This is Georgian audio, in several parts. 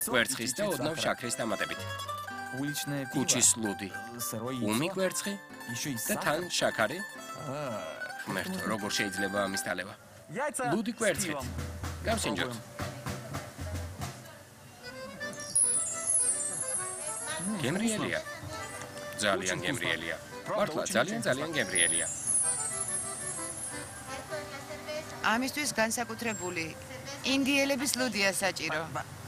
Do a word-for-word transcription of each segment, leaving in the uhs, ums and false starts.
კვერცხის და ოდნავ შაქრის დამატებით. კუჩის ლუდი, უმი კვერცხი და თან შაქარი. ღმერთო, როგორ შეიძლება ამის დალევა? ლუდი კვერცხით. გავსინჯოთ. გემრიელია. ძალიან გემრიელია. მართლა ძალიან ძალიან გემრიელია. ამისთვის განსაკუთრებული ინდიელების ლუდია საჭირო.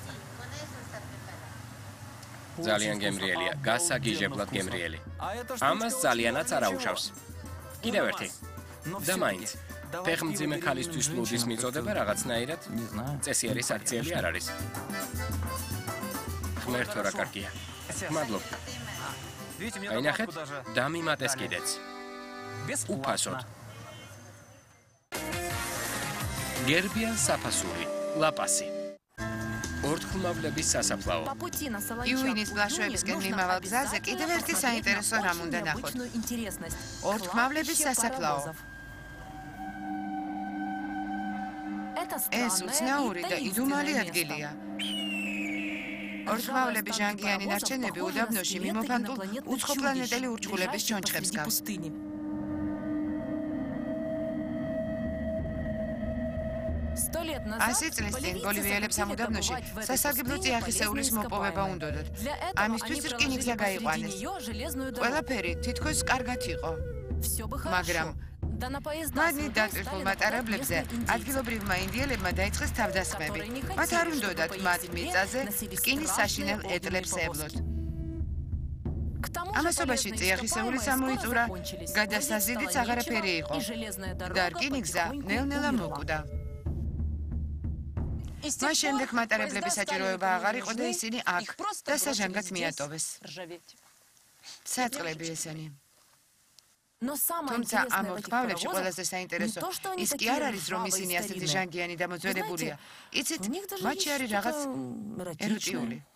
ძალიან გემრიელია, გასაგიჟებლად გემრიელი. ამას ძალიანაც არ აუშავს. კიდევ ერთი. და მაინც, ფეხმძიმე ქალისთვის ლუდის მიწოდება რაღაცნაირად წესიერი საქციელი არ არის. ღმერთო რა კარგია. მადლობ. აინახეთ, დამიმატეს კიდეც. უფასოდ. გერბიან საფასური, ლაპასი. ორთქლმავლების სასაფლაო. იუინის ბლაშვებისკენ მიმავალ გზაზე კიდევ ერთი საინტერესო რამ უნდა ნახოთ. ორთქლმავლების სასაფლაო. ეს უცნაური და იდუმალი ადგილია. ორთქლმავლების ჟანგიანი ნარჩენები უდაბნოში მიმოფანტულ უცხოპლანეტელი ურჩხულების ჩონჩხებს გავს. ასი წლის წინ ბოლივიელებს ამ უდაბნოში სასარგებლო წიაღისეულის მოპოვება უნდოდათ. ამისთვის რკინიგზა გაიყვანეს. ყველაფერი თითქოს კარგად იყო. მაგრამ მადნით დატვირთულ მატარებლებზე ადგილობრივმა ინდიელებმა დაიწყეს თავდასხმები. მათ არ უნდოდათ მათ მიწაზე რკინის საშინელ ეტლებს ევლოთ. ამასობაში წიაღისეულიც ამოიწურა, გადასაზიდიც აღარაფერი იყო და რკინიგზა ნელ-ნელა მოკვდა. მას შემდეგ მატარებლების საჭიროება აღარ იყო და ისინი აქ დასაჟანგად მიატოვეს. საწყლები ესენი. თუმცა ამ ორთქლმავლებში ყველაზე საინტერესო ის კი არ არის, რომ ისინი ასეთი ჟანგიანი და მოძველებულია. იცით, მათში არის რაღაც ეროტიული.